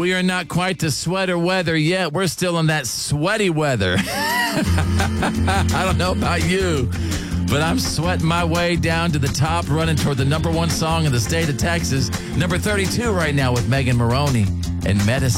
we are not quite to sweater weather yet. We're still in that sweaty weather. I don't know about you, but I'm sweating my way down to the top, running toward the number one song in the state of Texas. Number 32 right now with Megan Maroney and Medicine.